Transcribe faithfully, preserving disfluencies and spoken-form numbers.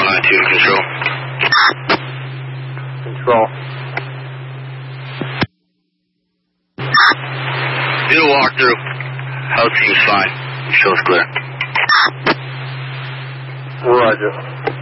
nine two, control. Control. Do a walkthrough. Health seems fine. Show's clear. Roger.